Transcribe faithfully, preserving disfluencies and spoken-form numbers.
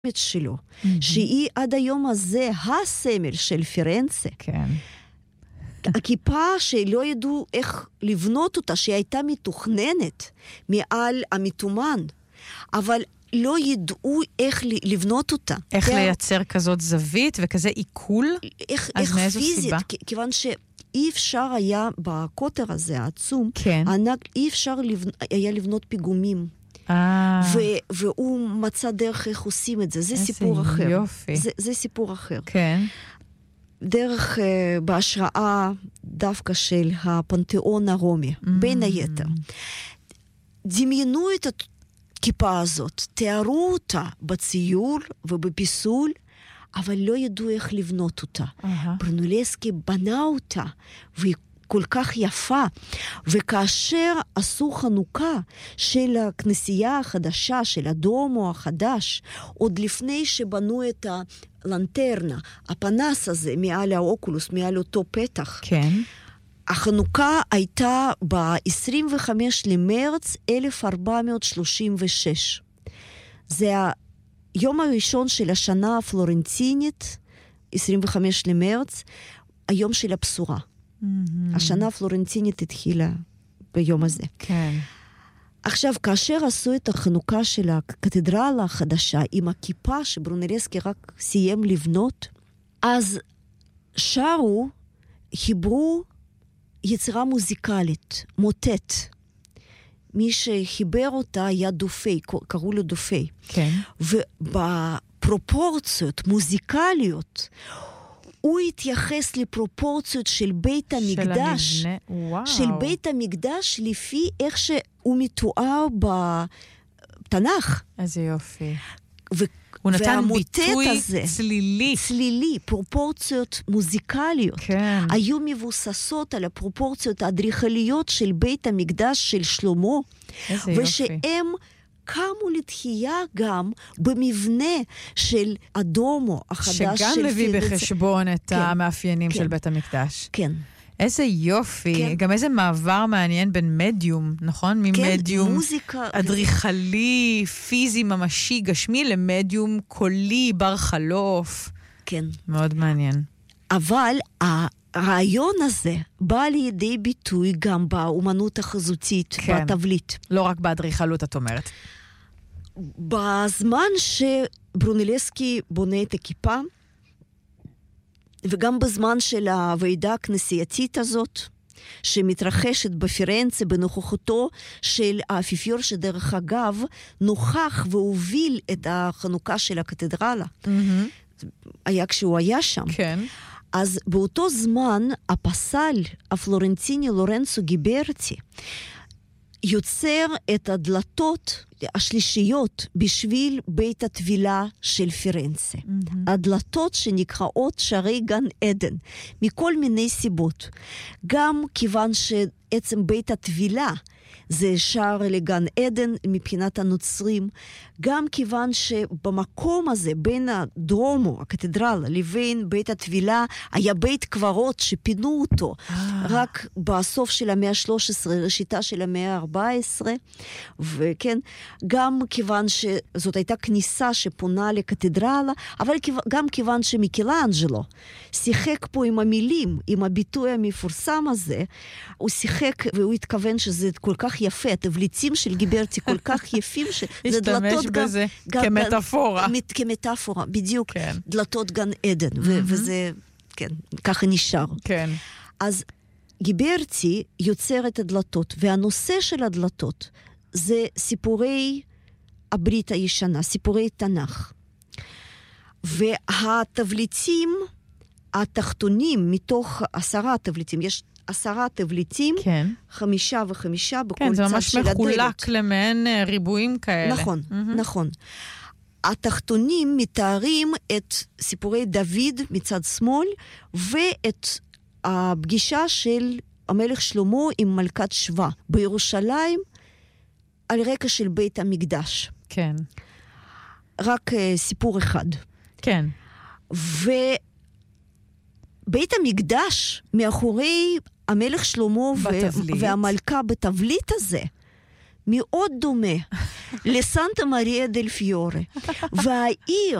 שלו, mm-hmm. שהיא עד היום הזה הסמל של פירנצה. כן. הכיפה שלא ידעו איך לבנות אותה, שהיא הייתה מתוכננת מעל המתומן, אבל לא ידעו איך לבנות אותה. איך זה... לייצר כזאת זווית וכזה עיכול? איך, אז איך מאיזו פיזית, סיבה? כיוון שאי אפשר היה בקוטר הזה העצום, כן. ענק, אי אפשר לבנ... היה לבנות פיגומים. ו- והוא מצא דרך איך עושים את זה. זה סיפור אחר. יופי. זה, זה סיפור אחר. כן. דרך uh, בהשראה דווקא של הפנתיאון הרומי, mm. בין היתר. דמיינו את הכיפה הזאת, תיארו אותה בציור ובפיסול, אבל לא ידעו איך לבנות אותה. Uh-huh. ברנולסקי בנה אותה, והיא כל כך יפה, וכאשר עשו חנוכה של הכנסייה החדשה, של הדומו החדש, עוד לפני שבנו את הלנטרנה, הפנס הזה מעל האוקולוס, מעל אותו פתח, כן. החנוכה הייתה ב-עשרים וחמישה למרץ אלף ארבע מאות שלושים ושש. זה היום הראשון של השנה הפלורנטינית, עשרים וחמישה למרץ, היום של הבשורה. Mm-hmm. השנה הפלורנטינית התחילה ביום הזה. כן. עכשיו, כאשר עשו את החנוכה של הקתדרלה החדשה, עם הכיפה שברונלסקי רק סיים לבנות, אז שרו, חיברו יצירה מוזיקלית, מוטט. מי שחיבר אותה היה דופי, קראו לו דופי. כן. ובפרופורציות מוזיקליות, הוא התייחס לפרופורציות של בית המקדש, של, המבנה... של בית המקדש לפי איך שהוא מתואר בתנ"ך. איזה יופי. ו... הוא נתן ביטוי הזה, צלילי. צלילי, פרופורציות מוזיקליות. כן. היו מבוססות על הפרופורציות האדריכליות של בית המקדש של שלמה. איזה יופי. ושהם קמו לתחייה גם במבנה של הדומו החדש של שגם מביא פירנצה. בחשבון את כן, המאפיינים כן. של בית המקדש. כן. איזה יופי. כן. גם איזה מעבר מעניין בין מדיום, נכון? ממדיום כן, מוזיקה. אדריכלי, פיזי, ממשי, גשמי, למדיום קולי, בר חלוף. כן. מאוד מעניין. אבל הרעיון הזה בא לידי ביטוי גם באומנות החזותית, כן. בתבליט. לא רק באדריכלות, את אומרת. בזמן שברונלסקי בונה את הכיפה, וגם בזמן של הוועידה הכנסייתית הזאת, שמתרחשת בפירנצה בנוכחותו של האפיפיור, שדרך אגב נוכח והוביל את החנוכה של הקתדרלה. Mm-hmm. היה כשהוא היה שם. כן. אז באותו זמן הפסל הפלורנטיני לורנצו גיברטי יוצר את הדלתות השלישיות בשביל בית התבילה של פירנצה. Mm-hmm. הדלתות שנקראות שערי גן עדן, מכל מיני סיבות. גם כיוון שעצם בית התבילה זה שער לגן עדן מבחינת הנוצרים, גם כיוון שבמקום הזה, בין הדרומו, הקתדרלה, לבין בית התבילה, היה בית קברות שפינו אותו, רק בסוף של המאה ה-שלוש עשרה, ראשיתה של המאה ה-ארבע עשרה, וכן, גם כיוון שזאת הייתה כניסה שפונה לקתדרלה, אבל גם כיוון שמיקלאנג'לו שיחק פה עם המילים, עם הביטוי המפורסם הזה, הוא שיחק והוא התכוון שזה כל כך יפה, התבליצים של גיברטי כל כך יפים, שזה דלתות גם... בזה כמטאפורה. כמטאפורה, בדיוק. כן. דלתות גן עדן, וזה, כן, ככה נשאר. כן. אז גיברטי יוצר את הדלתות, והנושא של הדלתות זה סיפורי הברית הישנה, סיפורי תנ"ך. והתבליטים התחתונים, מתוך עשרה תבליטים, יש עשרה תבליטים, כן. חמישה וחמישה בכל כן, צד של הדלת. כן, זה ממש מחולק למעין ריבועים כאלה. נכון, mm-hmm. נכון. התחתונים מתארים את סיפורי דוד מצד שמאל, ואת הפגישה של המלך שלמה עם מלכת שבא בירושלים, על רקע של בית המקדש. כן. רק uh, סיפור אחד. כן. ובית המקדש, מאחורי המלך שלמה ו- והמלכה בתבליט הזה, מאוד דומה לסנטה מריה דל פיורה. והעיר